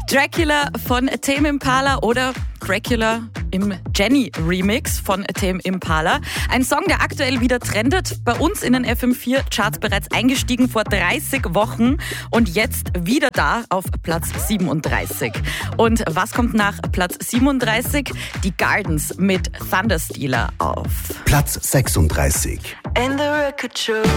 Dracula von Tame Impala oder Dracula im Jenny-Remix von Tame Impala. Ein Song, der aktuell wieder trendet. Bei uns in den FM4-Charts bereits eingestiegen vor 30 Wochen und jetzt wieder da auf Platz 37. Und was kommt nach Platz 37? Die Gardens mit Thunderstealer auf Platz 36. And the record show.